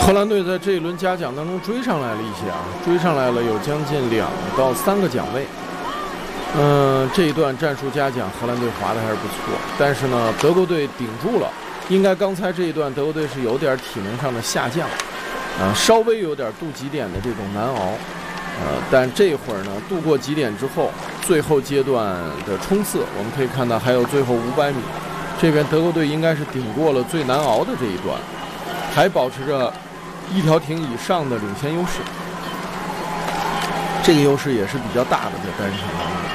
荷兰队在这一轮嘉奖当中追上来了一些啊，追上来了有将近2到3个奖位。这一段战术嘉奖荷兰队划的还是不错，但是呢，德国队顶住了。应该刚才这一段德国队是有点体能上的下降，稍微有点渡极点的这种难熬。但这会儿呢，渡过极点之后，最后阶段的冲刺，我们可以看到还有最后500米，这边德国队应该是顶过了最难熬的这一段，还保持着1条艇以上的领先优势。这个优势也是比较大的，在单人场当中。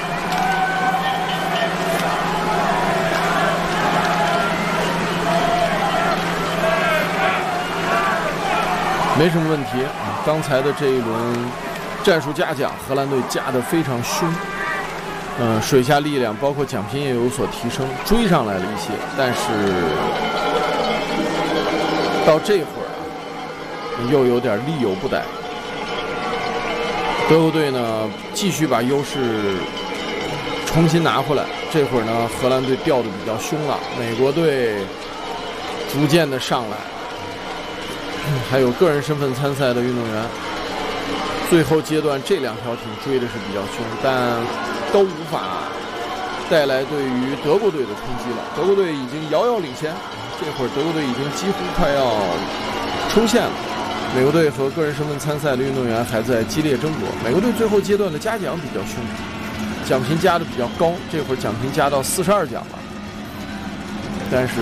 没什么问题啊，刚才的这一轮战术嘉奖，荷兰队加得非常凶，水下力量包括奖品也有所提升，追上来了一些，但是到这会儿啊，又有点力有不逮。德国队呢，继续把优势重新拿回来。这会儿呢，荷兰队掉得比较凶了，美国队逐渐的上来。还有个人身份参赛的运动员，最后阶段这2条艇追的是比较凶，但都无法带来对于德国队的冲击了。德国队已经遥遥领先，这会儿德国队已经几乎快要冲线了。美国队和个人身份参赛的运动员还在激烈争夺。美国队最后阶段的嘉奖比较凶，奖品加的比较高，这会儿奖品加到42奖了，但是